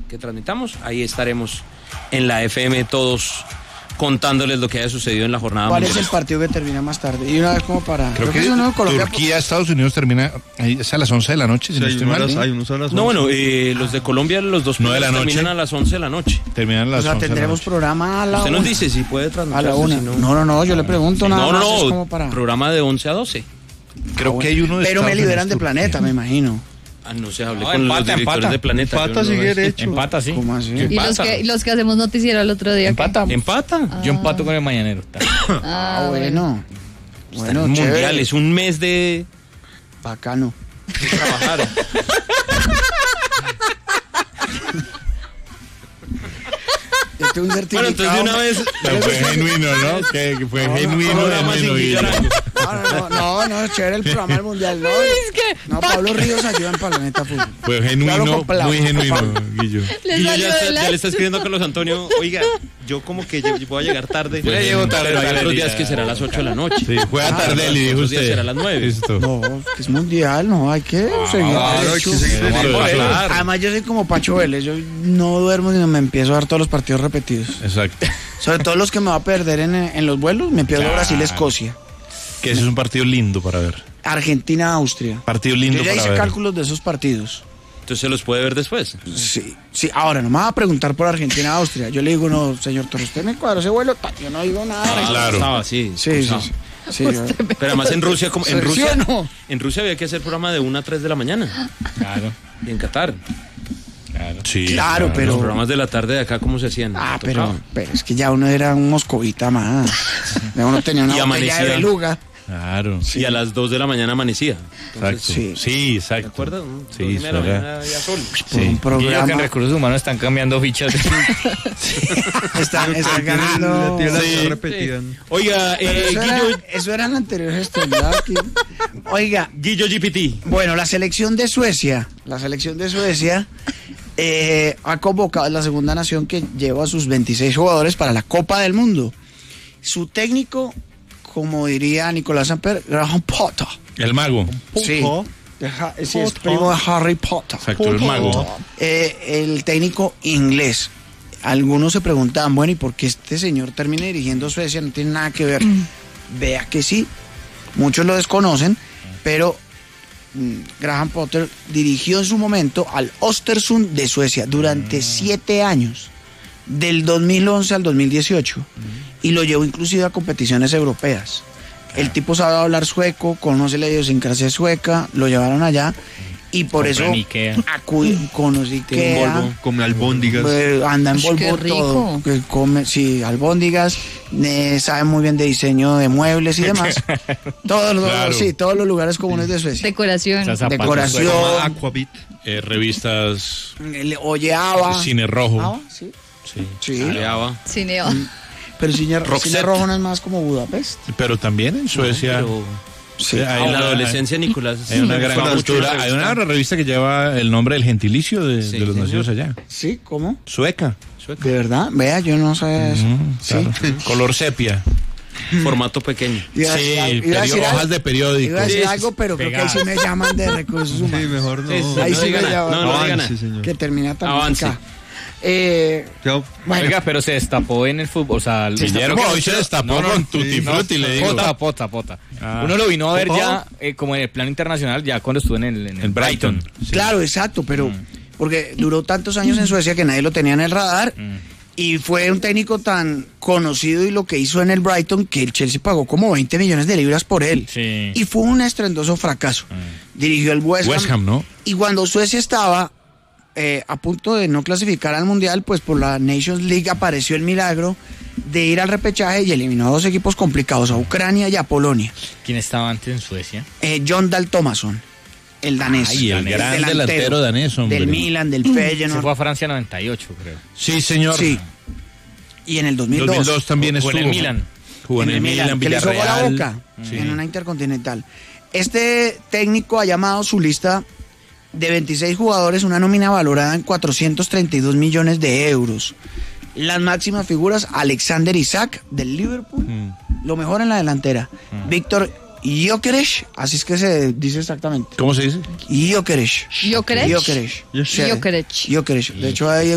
que transmitamos, ahí estaremos en la FM todos contándoles lo que haya sucedido en la jornada ¿Cuál mundial. es el partido que termina más tarde? Y una vez como para... Creo que eso no, Colombia... Turquía, Estados Unidos termina es a las 11 de la noche, si no estoy mal. Hay unos a las 11. No, bueno, los de Colombia, los dos 9 de la primeros terminan noche. a las 11 de la noche. Terminan a las O sea, 11 de la tendremos noche. programa a la Usted una. nos dice si puede A transmitirse. la una. Si No, yo le pregunto nada más. Es como para... programa de 11 a 12. Creo que hay uno de Pero me Estados liberan Unidos, de Turquía. Planeta, me imagino. No sé, hablé No, con los empata, directores de Planeta. Empata yo no- sigue derecho. Empata, sí. ¿Cómo así? Y los que hacemos noticiero el otro día. Empata. Empata. Yo empato con el mañanero. Ah, bueno. Bueno, Mundial, chévere. es un mes de Bacano. trabajar. Yo tengo un certificado. Bueno, entonces de una vez... Pero fue genuino, ¿no? Que fue genuino, programa sin genuino. Guillermo Arango. No, chévere el programa del Mundial, ¿no? No, Pablo Ríos ayuda en Planeta Fútbol. Fue Claro, genuino, con Pablo. muy genuino, Guillo. Y yo ya le está escribiendo a Carlos Antonio, oiga, yo como que voy a llegar tarde. Ya llego tarde, Pero hay tarde, otros días ya. que será a las 8 de la noche. Sí, juega Tardelli, dijo otros días usted. será a las 9. Listo. No, que es Mundial, no, hay que seguir. Claro, hay que seguir derecho. Claro. Además, yo soy como Pacho Vélez, yo no duermo sino me empiezo a dar todos los partidos repetidos. Exacto. Sobre todo los que me va a perder en los vuelos, me pierdo Brasil-Escocia, Que ese es un partido lindo para ver. Argentina-Austria. Partido lindo Yo ya para hice ver. cálculos de esos partidos. Entonces se los puede ver después. Sí, ahora no me va a preguntar por Argentina-Austria. Yo le digo, no, señor Torres, usted me cuadró ese vuelo, yo no digo nada. Claro. Estaba así. Sí. Pero además en Rusia, ¿Sí o no? en Rusia había que hacer programa de 1 a 3 de la mañana. Claro. Y en Qatar. Sí, Claro, pero... Los programas de la tarde de acá, ¿cómo se hacían? pero es que ya uno era un moscovita más. Ya uno tenía una Y botella de amanecía. beluga. Claro. Y a las 2 de la mañana amanecía. Exacto. Sí. Sí, exacto. ¿Te acuerdas? Sí, Dos y media de la eso era. mañana había sol. Por un Guillo, que programa. en recursos humanos están cambiando fichas. Están La ganando. tiene la Sí. está repetida. Oiga, Eso era en la anterior gestión. ¿verdad? Oiga, Guillo GPT. bueno, la selección de Suecia ha convocado, es la segunda nación que lleva a sus 26 jugadores para la Copa del Mundo. Su técnico, como diría Nicolás Samper, Graham Potter. El mago. Sí, sí, es primo de Harry Potter. Exacto, el mago. El técnico inglés. Algunos se preguntaban, bueno, ¿y por qué este señor termina dirigiendo Suecia? No tiene nada que ver. Vea que sí, muchos lo desconocen, pero Graham Potter dirigió en su momento al Östersund de Suecia durante 7 años, del 2011 al 2018, y lo llevó inclusive a competiciones europeas. El tipo sabe hablar sueco, conoce la idiosincrasia sueca, lo llevaron allá y por eso Compran Ikea. conocí Tiene un Ikea. Volvo. Come albóndigas. Anda en Ush, Volvo qué rico. todo, que come, sí, albóndigas, sabe muy bien de diseño de muebles y demás. Todos los lugares comunes de Suecia. Decoración. Esas zapatos Decoración. Toma Aquavit. Revistas Oye, ABBA. Cine Rojo. ABBA, sí. Sí. Sí. Aleaba. Cineo. Pero Cine Roxette. Rojo no es más como Budapest. Pero también en Suecia. Pero Sí. hay en la una- adolescencia, Nicolás. Hay una gran fue mucho cultura. una Hay una revista. revista que lleva el nombre del gentilicio de Sí, los señor. nacidos allá. Sí, ¿cómo? Sueca. ¿De verdad? Vea, yo no sé eso. Claro. Sí. Color sepia. Formato pequeño. Iba a Sí, decir- iba a decir hojas algo- de periódico. Iba a decir Sí, algo, pero creo que ahí pegadas. sí me llaman de recursos Sí, humanos. mejor no. Sí, sí, Ahí no sí diga me nada. llama. No diga Avance, nada. señor. Que termina también Avance. acá. Chao. Bueno, Oiga, pero se destapó en el fútbol. O sea, Villero que hoy se destapó con Tutti Frutti, le digo. Pota. Ah. Uno lo vino a ver ¿Pota? ya como en el plano internacional, ya cuando estuvo en el Brighton. claro, exacto, pero porque duró tantos años en Suecia que nadie lo tenía en el radar y fue un técnico tan conocido y lo que hizo en el Brighton que el Chelsea pagó como 20 millones de libras por él. Sí. Y fue un estruendoso fracaso. Dirigió el West Ham, ¿no? Y cuando Suecia estaba a punto de no clasificar al Mundial, pues por la Nations League apareció el milagro de ir al repechaje y eliminó a 2 equipos complicados, a Ucrania y a Polonia. ¿Quién estaba antes en Suecia? John Dahl Tomasson, el danés. Ay, el gran delantero danés, hombre. Del Milan, del Se Feyenoord. fue a Francia 98, creo. Sí, señor. Sí. Y en el 2002. 2002 también Jugó en estuvo. el Milan. Jugó en el Milan, que le hizo gol a Villarreal. Boca Sí. en una intercontinental. Este técnico ha llamado su lista de 26 jugadores, una nómina valorada en 432 millones de euros. Las máximas figuras, Alexander Isak del Liverpool, lo mejor en la delantera. Víctor Gyökeres, así es que se dice exactamente. ¿Cómo se dice? Gyökeres. Gyökeres. Gyökeres. Gyökeres. Gyökeres. De hecho, hay